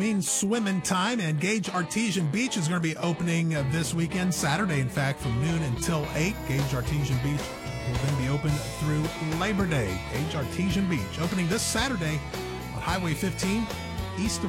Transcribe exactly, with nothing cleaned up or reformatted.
Mean swimming time, and Gage Artesian Beach is going to be opening uh, this weekend, Saturday, in fact, from noon until eight. Gage Artesian Beach will then be open through Labor Day. Gage Artesian Beach opening this Saturday on Highway fifteen, east of